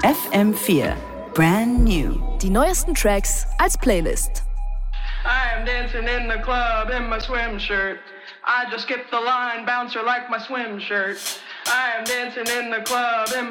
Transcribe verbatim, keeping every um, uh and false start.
F M vier. Brand new. Die neuesten Tracks als Playlist. I am dancing in the club in my swim shirt. I just skipped the line, bouncer like my swim shirt. I am dancing in the club in